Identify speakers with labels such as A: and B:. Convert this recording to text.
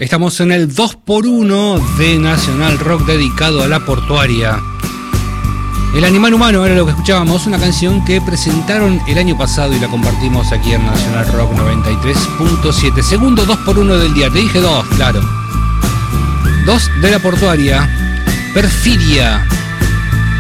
A: Estamos en el 2x1 de Nacional Rock dedicado a la portuaria. El Animal Humano era lo que escuchábamos, una canción que presentaron el año pasado y la compartimos aquí en Nacional Rock 93.7. Segundo 2x1 del día, te dije 2, claro. 2 de la portuaria, Perfidia,